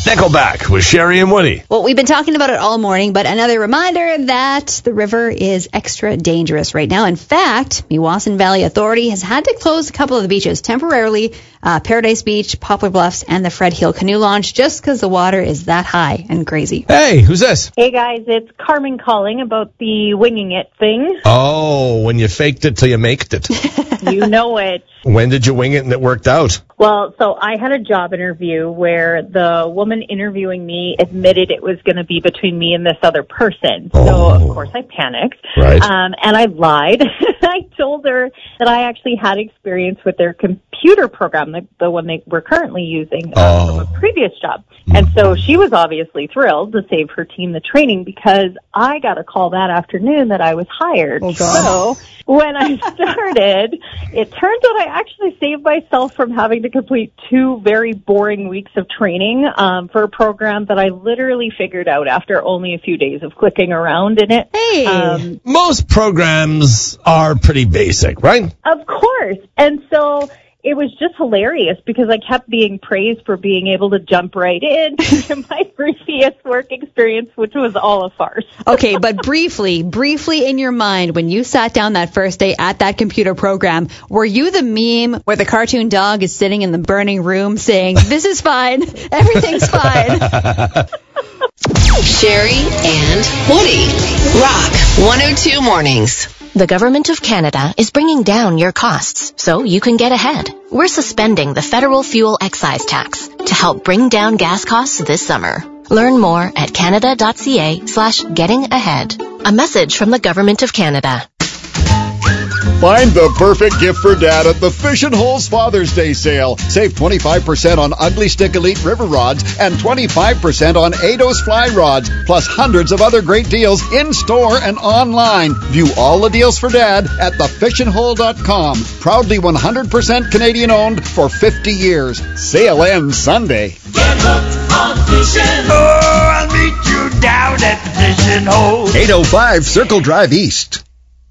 Nickelback with Sherry and Woody. Well, we've been talking about it all morning, but another reminder that the river is extra dangerous right now. In fact, Meewasin Valley Authority has had to close a couple of the beaches temporarily, Paradise Beach, Poplar Bluffs, and the Fred Hill Canoe Launch, just because the water is that high and crazy. Hey, who's this? Hey, guys, it's Carmen calling about the winging it thing. Oh, when you faked it till you maked it. You know it. When did you wing it and it worked out? Well, so I had a job interview where the woman interviewing me admitted it was going to be between me and this other person. Oh. So, of course, I panicked. Right. And I lied. I told her that I actually had experience with their computer program, the one they were currently using from a previous job. And so she was obviously thrilled to save her team the training because I got a call that afternoon that I was hired. Oh, God. So when I started, it turns out I actually saved myself from having to complete 2 very boring weeks of training for a program that I literally figured out after only a few days of clicking around in it. Hey! Most programs are pretty basic, right? Of course. And so it was just hilarious because I kept being praised for being able to jump right in to my previous work experience, which was all a farce. Okay, but briefly in your mind, when you sat down that first day at that computer program, were you the meme where the cartoon dog is sitting in the burning room saying, "This is fine, everything's fine"? Sherry and Woody. Rock 102 Mornings. The Government of Canada is bringing down your costs so you can get ahead. We're suspending the federal fuel excise tax to help bring down gas costs this summer. Learn more at canada.ca/gettingahead. A message from the Government of Canada. Find the perfect gift for Dad at the Fish and Holes Father's Day sale. Save 25% on Ugly Stick Elite River Rods and 25% on Eidos Fly Rods, plus hundreds of other great deals in-store and online. View all the deals for Dad at thefishandhole.com. Proudly 100% Canadian-owned for 50 years. Sale ends Sunday. Get hooked on fishing. Oh, I'll meet you down at the Fishing Hole. 805 Circle Drive East.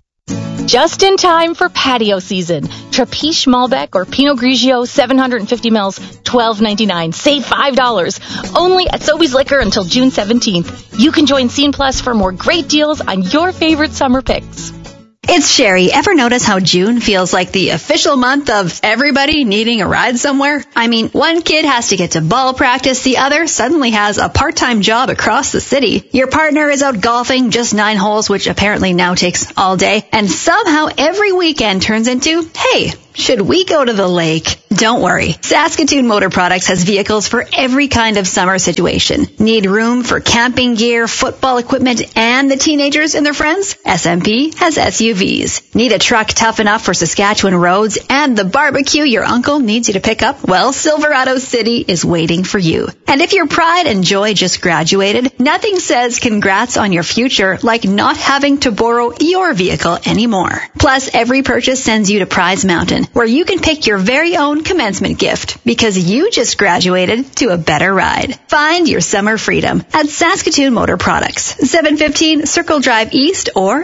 Just in time for patio season. Trapiche Malbec or Pinot Grigio 750 mils, $12.99. Save $5. Only at Sobeys Liquor until June 17th. You can join Scene Plus for more great deals on your favorite summer picks. It's Sherry. Ever notice how June feels like the official month of everybody needing a ride somewhere? I mean, one kid has to get to ball practice, the other suddenly has a part-time job across the city. Your partner is out golfing just 9 holes, which apparently now takes all day. And somehow every weekend turns into, hey, should we go to the lake? Don't worry. Saskatoon Motor Products has vehicles for every kind of summer situation. Need room for camping gear, football equipment, and the teenagers and their friends? SMP has SUVs. Need a truck tough enough for Saskatchewan roads and the barbecue your uncle needs you to pick up? Well, Silverado City is waiting for you. And if your pride and joy just graduated, nothing says congrats on your future like not having to borrow your vehicle anymore. Plus, every purchase sends you to Prize Mountain, where you can pick your very own commencement gift because you just graduated to a better ride. Find your summer freedom at Saskatoon Motor Products, 715 Circle Drive East or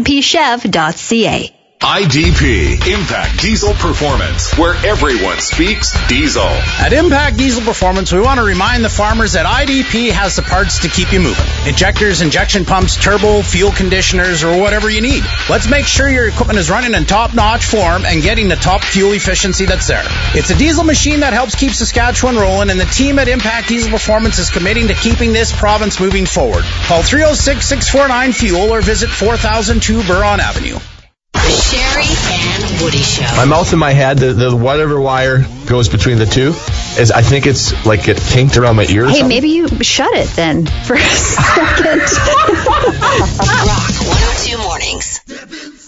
smpchev.ca. IDP, Impact Diesel Performance, where everyone speaks diesel. At Impact Diesel Performance, we want to remind the farmers that IDP has the parts to keep you moving. Injectors, injection pumps, turbo, fuel conditioners, or whatever you need. Let's make sure your equipment is running in top-notch form and getting the top fuel efficiency that's there. It's a diesel machine that helps keep Saskatchewan rolling, and the team at Impact Diesel Performance is committing to keeping this province moving forward. Call 306-649-FUEL or visit 4002 Buron Avenue. The Sherry and Woody Show. My mouth and my head, the whatever wire goes between the two, is I think it's like it kinked around my ear or Hey, something. maybe you shut it then for a second. Rock 102 Mornings.